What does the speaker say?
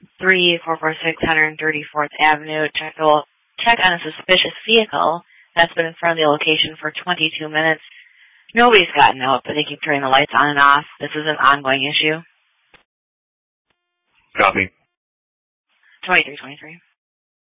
3446 134th Avenue. Check on a suspicious vehicle that's been in front of the location for 22 minutes. Nobody's gotten out, but they keep turning the lights on and off. This is an ongoing issue. Copy. 2323.